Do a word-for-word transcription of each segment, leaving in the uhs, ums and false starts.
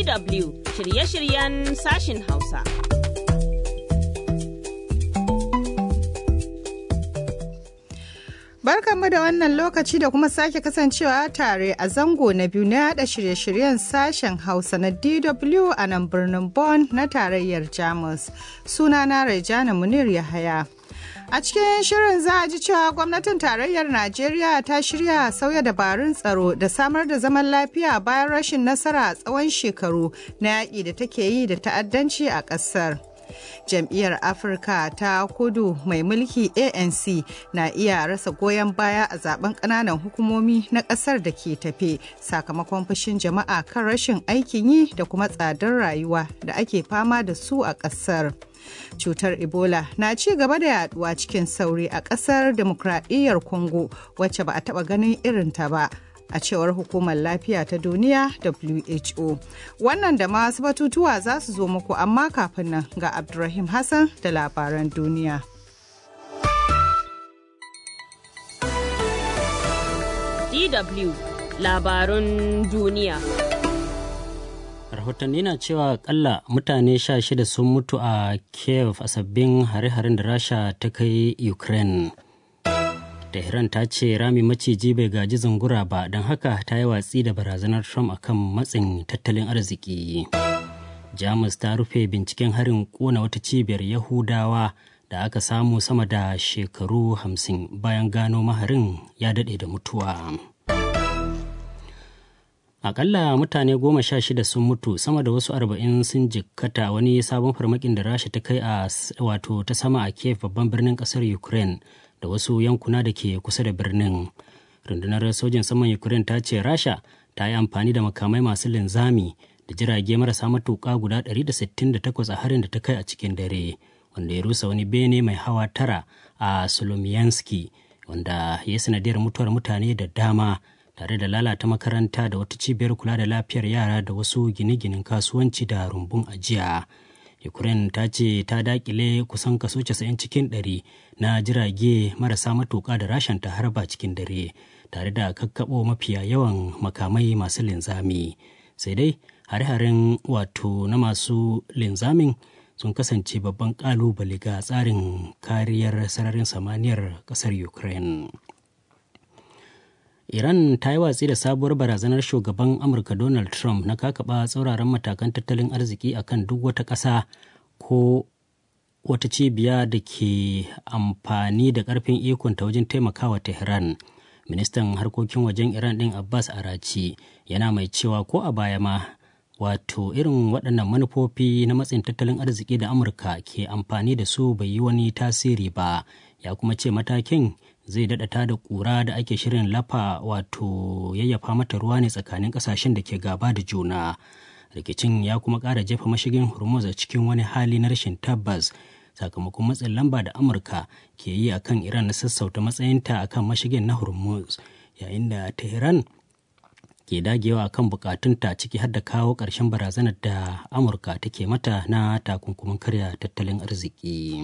W shirye-shiryen sashin Hausa. Barkanmu da wannan lokaci da kuma sake kasancewa tare a zango na biyu na yada shirye-shiryen sashen Hausa na D W a nan birnin Bonn na tarayyar Jamus. Sunana Rejana Munir Yahaya. A cikin shirin za a ji cewa gwamnatin tarayyar Najeriya ta shirya sauya dabarun tsaro da samar da zaman lafiya bayan rashin nasara a tsawon shekaru na yaƙi da take yi da ta'addanci a ƙasar. Jam'iyyar Afirka ta Kudu mai mulki A N C na iya rasa goyon baya a zaben ƙananan hukumomi na ƙasar da ke tafe sakamakon fushin jama'a kan rashin aikin yi da kuma tsadar rayuwa da ake fama da su a ƙasar. Cutar Ebola na ci gaba da yaduwa cikin sauri a ƙasar Demokradiyyar Congo wacce ba a taɓa ganin irinta ba. A cewar Hukumar Lafiya ta Duniya W H O. Wannan da masu batutuwa za su zo muku amma kafin nan ga Abdulrahim Hassan da labaran duniya. D W labarun duniya. Rahotanni na cewa akalla mutane sha shida sun mutu a Kiev a sabbin hare-haren da Rasha ta kai Ukraine. Tehran ta ce rami maciji bai gaji zungura ba don haka ta yi watsi da barazanar Trump akan matsin tattalin arziki. Jamus ta rufe binciken harin kona wata cibiyar Yahudawa da aka samu sama da shekaru hamsin bayan gano maharin ya daɗe da mutuwa. Akalla mutane goma sha shida sun mutu sama da wasu arba'in sun jikkata wani sabon farmakin da Rasha ta kai a wato ta sama a Kiev babban birnin ƙasar Ukraine. Da wasu yankuna da ke kusa da birnin. Rundunar sojin saman Ukraine ta ce Rasha ta yi amfani da makamai masu linzami da jirage marasa matuƙa guda ɗari da sittin da takwas a harin da ta kai a cikin dare, wanda ya rusa wani bene mai hawa tara a Solomianski, wanda ya sanadiyar mutuwar mutane da dama tare da lalata makaranta da wata cibiyar kula da lafiyar yara da wasu gine-ginen kasuwanci da rumbun ajiya. Ukraine ta ce ta dakile kusan kaso casa'in cikin ɗari na jirage marasa matuƙa da Rashan ta harba cikin dare tare da kakkaɓo mafiya yawan makamai masu linzami. Sai dai hare-haren wato na masu linzamin sun kasance babban ƙalubale ga tsarin kariyar sararin samaniyar ƙasar Ukraine. Iran ta yi watsi da sabuwar barazanar shugaban Amurka Donald Trump na kakaba tsauraran matakan tattalin arziki akan duk wata ƙasa ko wata cibiya da ke amfani da ƙarfin ikonta wajen taimakawa Tehran. Ministan harkokin wajen Iran ɗin Abbas Arachi yana mai cewa ko a baya ma wato irin waɗannan manufofi na matsin tattalin arziki da Amurka ke amfani da su bai yi wani tasiri ba, ya kuma ce matakin zai daɗata da ƙura da ake shirin lafa wato yayyafa mata ruwa ne tsakanin ƙasashen da ke gaba da juna. Rikicin ya kuma ƙara jefa mashigin Hormuz a cikin wani hali na rashin tabbas sakamakon matsin lamba da Amurka ke yi akan Iran na sassauta matsayinta akan mashigin na Hormuz, yayin da Tehran ke dagewa akan bukatunta ciki har da kawo ƙarshen barazanar da Amurka take mata na takunkumin karya tattalin arziki.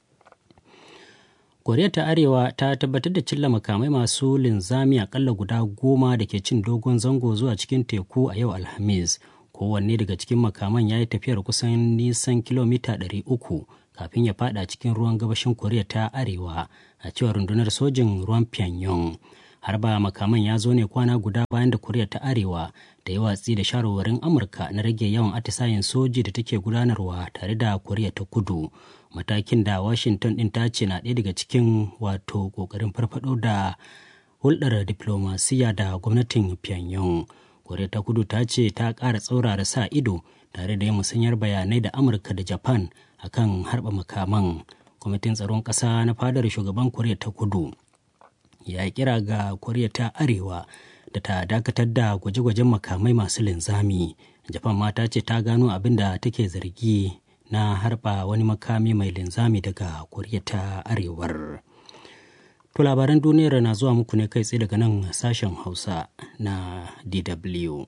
Koriya ta Arewa ta tabbatar da cilla makamai masu linzami akalla guda goma da ke cin dogon zango zuwa cikin teku a yau Alhamis. Kowanne daga cikin makaman ya yi tafiyar kusan nisan kilomita ɗari uku kafin ya fada cikin ruwan gabashin Koriya ta Arewa, a cewar rundunar sojin ruwan Pyongyang. Harba makaman ya zo ne kwana guda bayan da Koriya ta Arewa da ya watsi da shawarwarin Amurka na rage yawan atisayen soji da take gudanarwa tare da Koriya ta Kudu. Matakin da Washington ɗin ta ce na ɗaya daga cikin wato ƙoƙarin farfaɗo da hulɗar diplomasiya da gwamnatin Pyongyang. Koriya ta Kudu ta ce ta ƙara tsaurara sa ido tare da yin musanyar bayanai da Amurka da Japan akan harba makaman. Kwamitin tsaron ƙasa na fadar shugaban Koriya ta Kudu ya kira ga Koriya ta Arewa da ta dakatar da gwaje-gwajen makamai masu linzami. Japan ma ta ce ta gano abin da take zargi na harba wani makami mai linzami daga Koriya ta Arewar. To labaran duniyar na zuwa muku ne kai tsaye daga nan sashen Hausa na D W.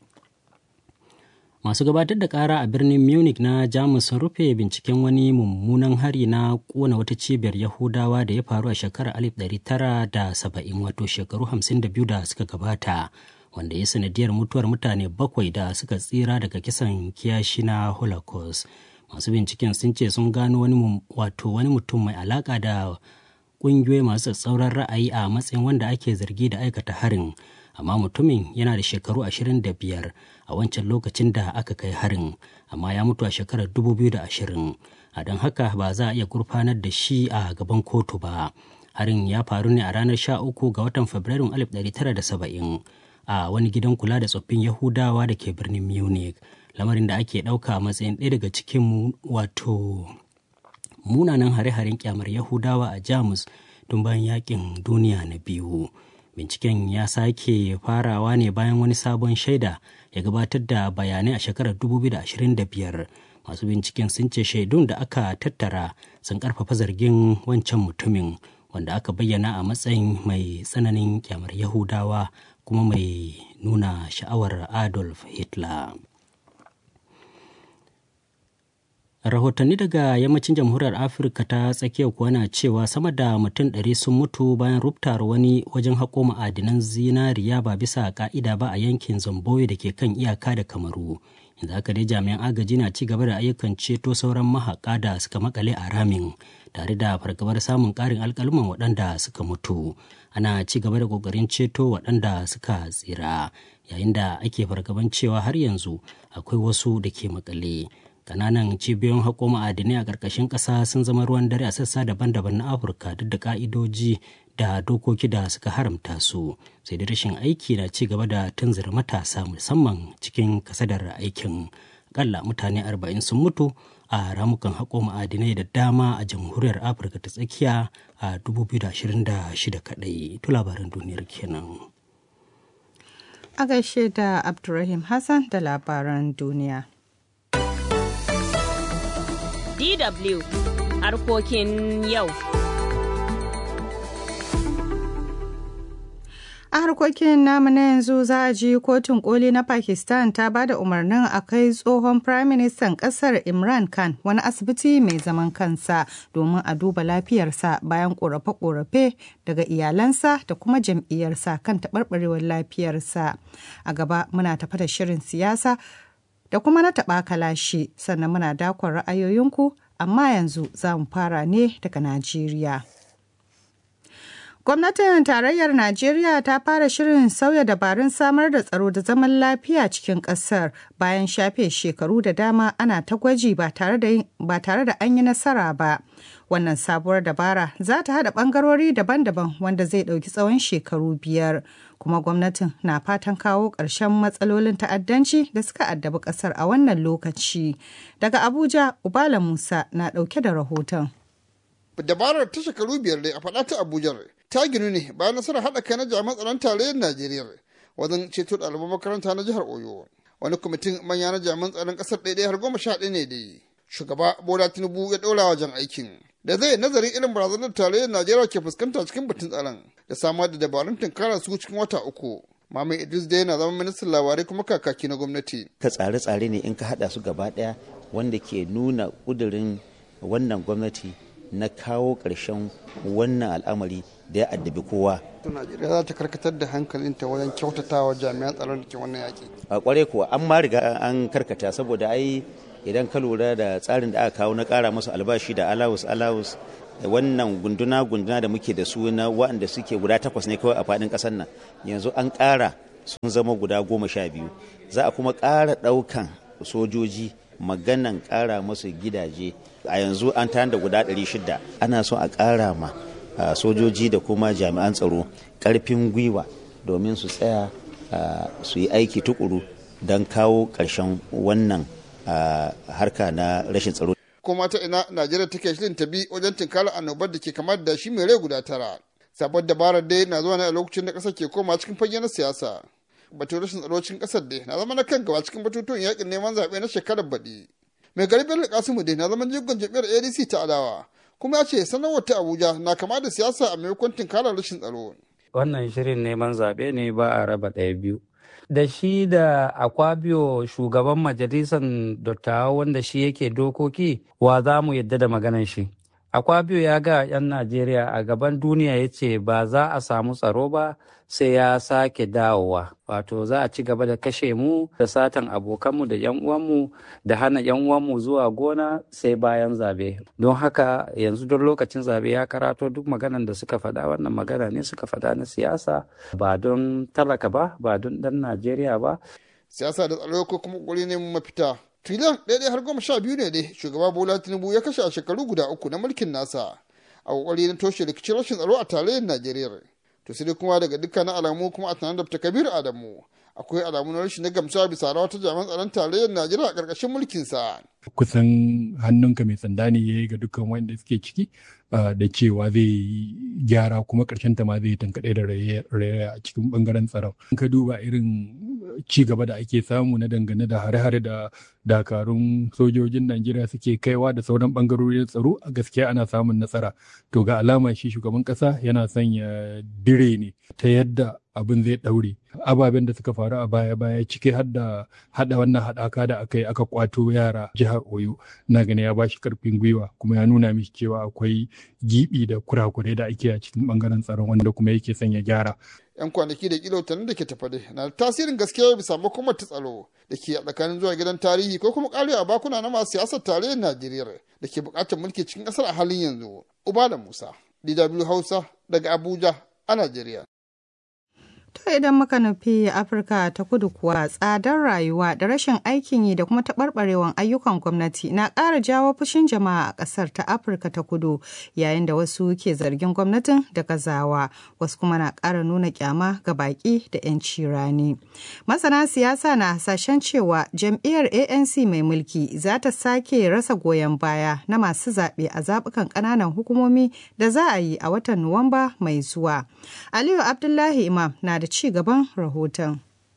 Masu gabatar da ƙara a birnin Munich na Jamus sun rufe binciken wani mummunan hari na ƙona wata cibiyar Yahudawa da ya faru a shekarar alif ɗari tara da saba'in, wato shekaru hamsin da biyu da suka gabata, wanda ya sanadiyar mutuwar mutane bakwai da suka tsira daga kisan kiyashi na Holocaust. Masu binciken sun ce sun gano wani wato wani mutum mai alaka da ƙungiyoyi masu tsatsauran ra'ayi a matsayin wanda ake zargi da aikata harin, amma mutumin yana da shekaru ashirin da biyar a wancan lokacin da aka kai harin, amma ya mutu a shekarar dubu biyu da ashirin. A don haka ba za a iya gurfanar da shi a gaban kotu ba. Harin ya faru ne a ranar sha uku ga watan Fabrairun alif ɗari tara da saba'in a wani gidan kula da tsoffin Yahudawa da ke birnin Munich, lamarin da ake ɗauka a matsayin ɗaya daga cikin wato munanan hare-haren kyamar Yahudawa a Jamus tun bayan yakin duniya na biyu. Binciken ya sake farawa ne bayan wani sabon shaida ya gabatar da bayanai a shekarar dubu biyu da ashirin da biyar. Masu binciken sun ce shaidun da aka tattara sun karfafa zargin wancan mutumin, wanda aka bayyana a matsayin mai tsananin kyamar Yahudawa kuma mai nuna sha'awar Adolf Hitler. Rahotanni daga yammacin jamhuriyar Afirka ta tsakiya kuwa na cewa sama da mutum ɗari sun mutu bayan rubtar wani wajen haƙo ma'adinan zinariya ba bisa ƙa'ida ba a yankin Zamboyo da ke kan iyaka da Kamaru. Yanzu haka dai jami'an agaji na ci gaba da ayyukan ceto sauran mahaƙa da suka makale a ramin, tare da fargabar samun ƙarin alƙaluman waɗanda suka mutu. Ana ci gaba da ƙoƙarin ceto waɗanda suka tsira, yayin da ake fargaban cewa har yanzu akwai wasu da ke makale. Kananan cibiyoyin haƙo ma'adinai a ƙarƙashin ƙasa sun zama ruwan dare a sassa daban-daban na Afirka duk da ƙa'idoji da dokoki da suka haramta su, sai da rashin aiki na ci gaba da tunzura matasa musamman cikin kasadar aikin. Akalla mutane arba'in sun mutu a ramukan haƙo ma'adinai da dama a jamhuriyar Afirka ta tsakiya a dubu biyu da ashirin da shida kaɗai. Tu labaran duniyar kenan. A gaishe da Abdulrahim Hassan da labaran duniya. D W harkokin yau. A harkokin namu na yanzu za a ji kotun koli na Pakistan ta ba da umarnin a kai tsohon Prime Minister kasar Imran Khan wani asibiti mai zaman kansa domin a duba lafiyarsa bayan korafe-korafe daga iyalansa da kuma jam'iyyarsa kan taɓarɓarewar lafiyarsa. A gaba muna tafa da shirin siyasa da kuma na taɓa kalashi, sannan muna dakon ra'ayoyinku, amma yanzu za mu fara ne daga Najeriya. Gwamnatin tarayyar Najeriya ta fara shirin sauya dabarun samar da tsaro da zaman lafiya cikin ƙasar bayan shafe shekaru da dama ana ta gwaji ba tare da an yi nasara ba. Wannan sabuwar dabara za ta haɗa ɓangarori daban-daban wanda zai ɗauki tsawon shekaru biyar. Kuma gwamnatin na fatan kawo ƙarshen matsalolin ta'addanci da suka addabi ƙasar a wannan lokaci. Daga Abuja, Ubala Musa na ɗauke da rahoton. Dabarar ta shekaru biyar dai a faɗa ta Abuja ta ginu ne bayan nasarar haɗa kai na jami'an tsaron tarayyar Najeriya wajen ceto ɗaliban makaranta na jihar Oyo. Wani kwamitin manya na jami'an tsaron ƙasar ɗaya har goma sha ɗaya ne dai. Shugaba Bola Tinubu ya ɗora wajen aikin da zai nazarin irin barazanar tarayyar Najeriya ke fuskanta cikin batun tsaron da samar da dabarun tunkara su cikin wata uku. Mamin Idris dai yana zama ministan labarai kuma kakaki na gwamnati. Ka tsare-tsare ne in ka haɗa su gaba ɗaya wanda ke nuna ƙudurin wannan gwamnati na kawo ƙarshen wannan al'amari da ya addabi kowa. Najeriya za ta karkatar da hankalinta wajen kyautatawa jami'an tsaron da ke wannan yaƙi. A ƙware kuwa an ma riga an karkata saboda ai idan ka lura da tsarin da aka kawo na ƙara masu albashi da alawus alawus wannan gunduna gunduna da muke da su na waɗanda suke guda takwas ne kawai a faɗin ƙasar nan yanzu an ƙara sun zama guda goma sha biyu. Za a kuma ƙara ɗaukan sojoji maganan ƙara masu gidaje a yanzu an tayar da guda ɗari shida. Ana so a ƙara ma sojoji da kuma jami'an tsaro ƙarfin gwiwa domin su tsaya su yi aiki tukuru don kawo ƙarshen wannan harka na rashin tsaro. Kuma ta ina Najeriya take shirin ta bi wajen tinkara annobar da ke kamar da shi mai rai guda tara. Sabon dabarar dai na zuwa ne a lokacin da ƙasar ke koma cikin fage na siyasa. Batun rashin tsaro cikin ƙasar dai na zama na kan gaba cikin batutuwan yakin neman zaɓe na shekarar baɗi. Mai gari Bello Kasimu dai na zaman jigon jam'iyyar A D C ta adawa. Kuma ya ce sanarwar ta Abuja na kama da siyasa a maimakon tinkarar rashin tsaro. Wannan shirin neman zaɓe ne ba a raba ɗaya biyu. Da shi da Akpabio shugaban majalisar dattawa wanda shi yake dokoki wa za mu yadda da maganan shi. Akpabio ya ga 'yan Najeriya a gaban duniya ya ce ba za a samu tsaro ba sai ya sake dawowa. Wato za a ci gaba da kashe mu da satan abokanmu da 'yan uwanmu da hana 'yan uwanmu zuwa gona sai bayan zabe. Don haka yanzu don lokacin zabe ya karato duk maganan da suka faɗa wannan magana ne suka faɗa na siyasa ba don talaka ba ba don ɗan Najeriya ba. Siyasa da tsaro ko kuma ƙuri ne mafita. Triliyan ɗaya har goma sha biyu ne dai shugaba Bola Tinubu ya kashe a shekaru guda uku na mulkin nasa a kokari na toshe rikicin rashin tsaro a tarayyar Najeriya. To sai dai kuma daga dukkanin alamu kuma a tunanin Dr. Kabiru Adamu akwai alamu na rashin na gamsuwa bisa rawa ta jami'an tsaron tarayyar Najeriya a ƙarƙashin mulkin sa. Kusan hannunka mai tsanda ne ya yi ga dukkan wanda suke ciki da cewa zai gyara kuma ƙarshen ta ma zai tankaɗe da raye a cikin ɓangaren tsaron. Ka duba irin ci gaba da ake samu na dangane da hare-hare da dakarun sojojin Najeriya suke kaiwa da sauran ɓangarorin tsaro a gaskiya ana samun nasara. To ga alama shi shugaban ƙasa yana son ya dire ne ta yadda abin zai ɗaure. Ababen da suka faru a baya-baya ciki har da haɗa wannan haɗaka da aka yi aka kwato yara jihar Oyo na gani ya ba shi ƙarfin gwiwa kuma ya nuna mishi cewa akwai gibi da kurakurai da ake a cikin ɓangaren tsaron wanda kuma yake son ya gyara. 'Yan kwanaki da kila watannin da ke tafade na da tasirin gaskiya bisa makomar ta tsaro da ke a tsakanin zuwa gidan tarihi ko kuma ƙare a bakuna na masu siyasar tarayyar Najeriya da ke buƙatar mulki cikin ƙasar a halin yanzu. Ubala Musa, D W Hausa daga Abuja a Najeriya. To idan muka nufi Afirka ta kudu kuwa tsadar rayuwa da rashin aikin yi da kuma taɓarɓarewan ayyukan gwamnati na ƙara jawo fushin jama'a a ƙasar ta Afirka ta kudu yayin da wasu ke zargin gwamnatin da gazawa wasu kuma na ƙara nuna ƙyama ga baƙi da 'yanci rani. Masana siyasa na hasashen cewa jam'iyyar A N C mai mulki za ta sake rasa goyon baya na masu zaɓe a zaɓukan ƙananan hukumomi da za a yi a watan Nuwamba mai zuwa. Aliyu Abdullahi Imam na da ci gaban rahoton.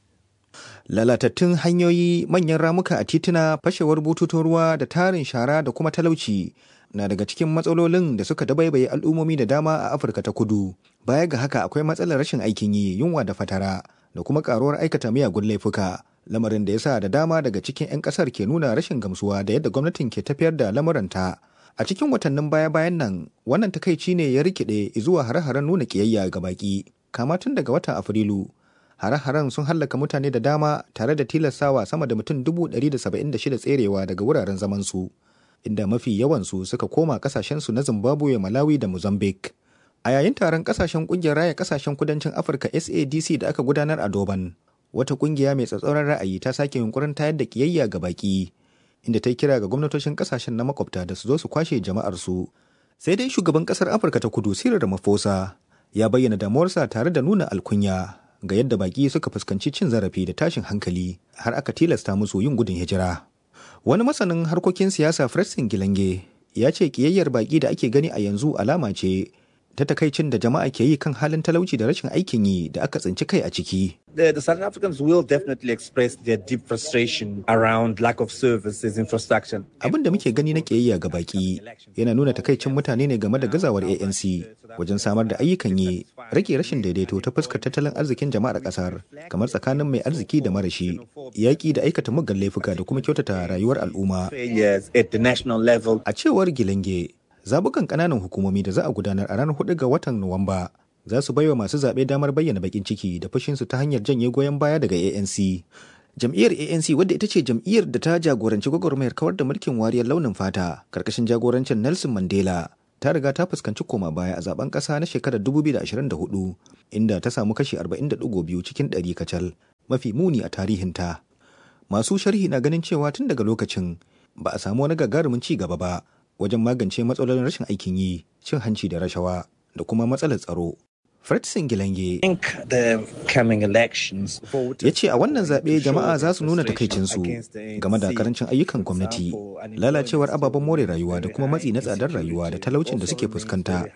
Lalatattun hanyoyi, manyan ramuka a tituna, fashewar bututun ruwa da tarin shara da kuma talauci na daga cikin matsalolin da suka dabaibaye al'ummomi da dama a Afirka ta kudu. Baya ga haka akwai matsalar rashin aikin yi, yunwa da fatara da kuma karuwar aikata miyagun laifuka. Lamarin da yasa da dama daga cikin 'yan kasar ke nuna rashin gamsuwa da yadda gwamnatin ke tafiyar da lamuranta. A cikin watannin baya-bayan nan, wannan takaici ne ya rikide zuwa hare-haren nuna kiyayya ga baki. Kama tun daga watan Afrilu, hare-haren sun hallaka mutane da dama tare da tilastawa sama da mutum dubu ɗari da saba'in da shida tserewa daga wuraren zamansu, inda mafi yawansu suka koma kasashensu na Zimbabwe, Malawi da Mozambique. A yayin taron kasashen kungiyar raya kasashen kudancin Afirka S A D C da aka gudanar a Durban, wata kungiya mai tsatsauran ra'ayi ta sake yunkurin tayar da kiyayya ga baki, inda ta yi kira ga gwamnatocin kasashen na makwabta da su zo su kwashe jama'arsu. Sai dai shugaban kasar Afirka ta Kudu Cyril Ramaphosa ya bayyana damuwarsa tare da nuna alkunya ga yadda baki suka fuskanci cin zarafi da tashin hankali har aka tilasta musu yin gudun hijira. Wani masanin harkokin siyasa Fredson Gilange ya ce kiyayyar baki da ake gani a yanzu alama ce ta takaicin da jama'a ke yi kan halin talauci da rashin aikin yi da aka tsinci kai a ciki. The, the Southern Africans will definitely express their deep frustration around lack of services, infrastructure. Abin da muke gani na kiyayya ga baki yana nuna takaicin mutane ne game da gazawar A N C wajen samar da ayyukan yi, rage rashin daidaito ta fuskar tattalin arzikin jama'ar kasar, kamar tsakanin mai arziki da marashi, yaƙi da aikata muggan laifuka da kuma kyautata rayuwar al'umma. A cewar Gilange, zabukan ƙananan hukumomi da za a gudanar a ranar hudu ga watan Nuwamba za su baiwa masu zaɓe damar bayyana bakin ciki da fushinsu ta hanyar janye goyon baya daga A N C. Jam'iyyar A N C wadda ita ce jam'iyyar da ta jagoranci gwagwarmayar kawar da mulkin wariyar launin fata karkashin jagorancin Nelson Mandela ta riga ta fuskanci koma baya a zaben ƙasa na shekarar dubu biyu da ashirin da hudu inda ta samu kashi arba'in da digo biyu cikin ɗari kacal, mafi muni a tarihinta. Masu sharhi na ganin cewa tun daga lokacin ba a samu wani gagarumin ci gaba ba wajen magance matsalolin rashin aikin yi, cin hanci da rashawa da kuma matsalar tsaro. Fredson Gilange ya ce a wannan zaɓe jama'a za su nuna takaicinsu game da karancin ayyukan gwamnati, lalacewar ababen more rayuwa da kuma matsi na tsadar rayuwa da talaucin da suke fuskanta.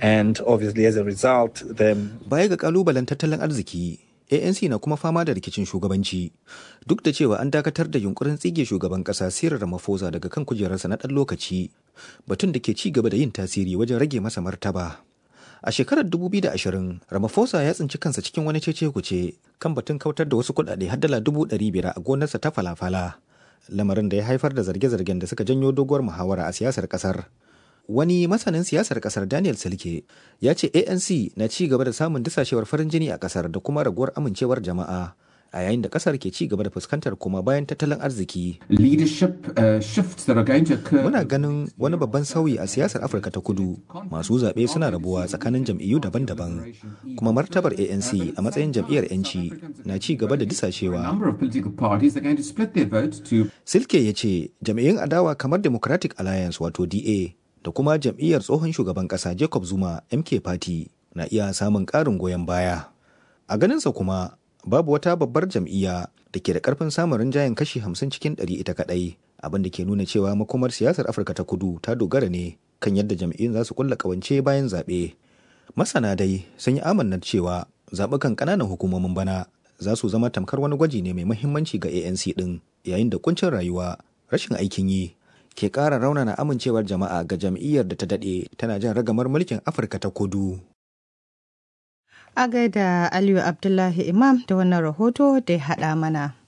Baya ga kalubalen tattalin arziki, A N C na kuma fama da rikicin shugabanci. Duk da cewa an dakatar da yunkurin tsige shugaban ƙasa Cyril Ramaphosa daga kan kujerarsa na ɗan lokaci, batun da ke ci gaba da yin tasiri wajen rage masa martaba. A shekarar dubu biyu da ashirin, Ramaphosa ya tsinci kansa cikin wani cece-kuce kan batun kautar da wasu kuɗaɗe har dala dubu ɗari biyar a gonarsa ta falafala, lamarin da ya haifar da zarge-zargen da suka janyo doguwar muhawara a siyasar ƙasar. wani masanin siyasar kasar Daniel Silke ya ce A N C na ci gaba da samun dusashewar farin jini a kasar da kuma raguwar amincewar jama'a a yayin da kasar ke ci gaba da fuskantar koma bayan tattalin arziki. Muna ganin wani babban sauyi a siyasar Afirka ta Kudu. Masu zaɓe suna rabuwa tsakanin jam'iyyu daban-daban, kuma martabar A N C a matsayin jam'iyyar 'yanci na ci gaba da disashewa. Silke ya ce jam'iyyun adawa kamar Democratic Alliance wato D A da kuma jam'iyyar tsohon shugaban ƙasa Jacob Zuma M K Party na iya samun ƙarin goyon baya. A ganinsa kuma babu wata babbar jam'iyya da ke da karfin samun rinjayen kashi hamsin cikin ɗari ita kaɗai, abin da ke nuna cewa makomar siyasar Afirka ta Kudu ta dogara ne kan yadda jam'iyyun za su kulla ƙawance bayan zaɓe. Masana dai sun yi amannar cewa zaɓukan ƙananan hukumomin bana za su zama tamkar wani gwaji ne mai muhimmanci ga A N C ɗin, yayin da kuncin rayuwa, rashin aikin yi ke ƙara raunana amincewar jama'a ga jam'iyyar da ta daɗe tana jan ragamar mulkin Afirka ta Kudu. A gaida Aliyu Abdullahi Imam da wannan rahoto da ya haɗa mana.